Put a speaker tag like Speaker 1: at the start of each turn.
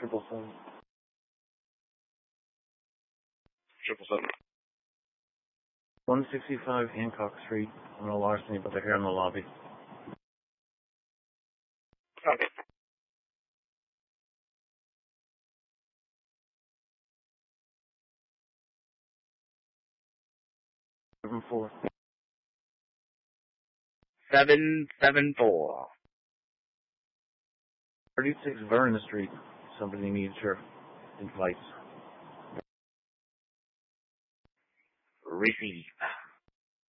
Speaker 1: 777.
Speaker 2: 777.
Speaker 1: 165 Hancock Street. I'm in a larceny, but they're here in the lobby.
Speaker 2: Copy.
Speaker 1: Seven four.
Speaker 2: 774.
Speaker 1: 36 Vernon Street. Somebody needs your advice.
Speaker 2: Receive.